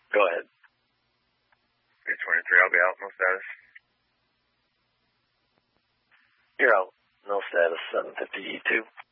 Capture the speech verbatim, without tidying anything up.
Go ahead. three twenty-three, I'll be out. No status. You're out. No status. seven fifty E two.